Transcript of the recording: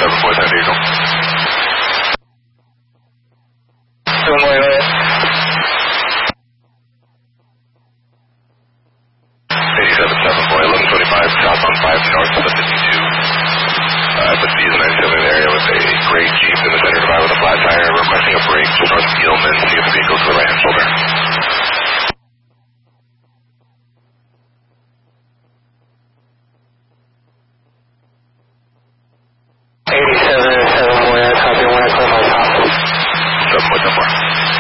747 vehicle. Runway 87.7 boy, 1125 southbound 5 north of the 52. The speed is 97 area with a gray Jeep in the center divide with a flat tire, requesting a break just north of Gilman, see if